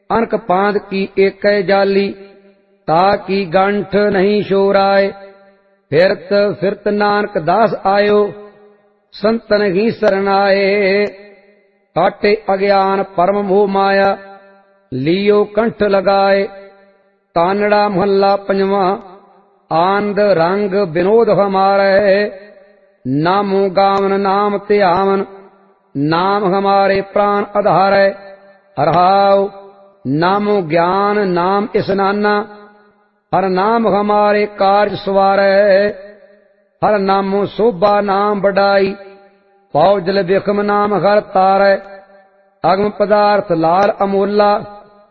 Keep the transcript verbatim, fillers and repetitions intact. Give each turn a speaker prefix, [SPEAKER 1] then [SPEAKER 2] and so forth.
[SPEAKER 1] अनक पांद की एकै जाली, ताकि गंठ नहीं शोराए। फिरत फिरत नानक दास आयो, संतन ही सरनाए। काटे अज्ञान परम मोह माया, लियो कंठ लगाए। कानड़ा महला पंजवा। आनंद रंग विनोद हमारे, नामो गावन नाम त्यावन, नाम हमारे प्राण आधार। हरहाव नामो ज्ञान नाम स्नाना, हर नाम हमारे कार्य सवारै। हर नामो शोभा नाम बढ़ाई, पौ जल बिखम नाम हर तारै। अगम पदार्थ लाल अमोला,